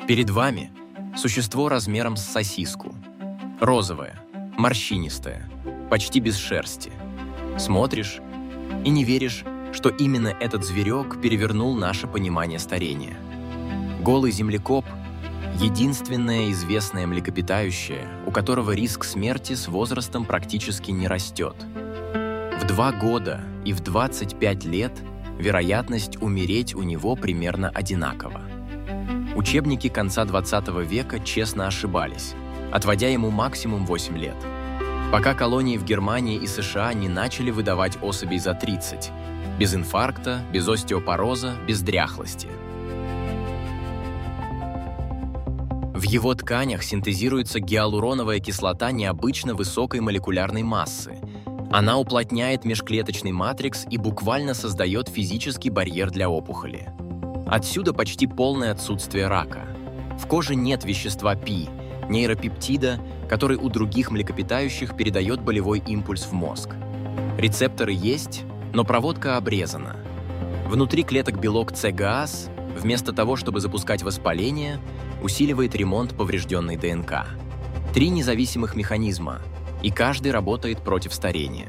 Перед вами существо размером с сосиску. Розовое, морщинистое, почти без шерсти. Смотришь и не веришь, что именно этот зверек перевернул наше понимание старения. Голый землекоп – единственное известное млекопитающее, у которого риск смерти с возрастом практически не растет. В 2 года и в 25 лет вероятность умереть у него примерно одинакова. Учебники конца 20 века честно ошибались, отводя ему максимум 8 лет, пока колонии в Германии и США не начали выдавать особей за 30, без инфаркта, без остеопороза, без дряхлости. В его тканях синтезируется гиалуроновая кислота необычно высокой молекулярной массы. Она уплотняет межклеточный матрикс и буквально создает физический барьер для опухоли. Отсюда почти полное отсутствие рака. В коже нет вещества Пи, нейропептида, который у других млекопитающих передает болевой импульс в мозг. Рецепторы есть, но проводка обрезана. Внутри клеток белок С-гаас, вместо того, чтобы запускать воспаление, усиливает ремонт поврежденной ДНК. 3 независимых механизма, и каждый работает против старения.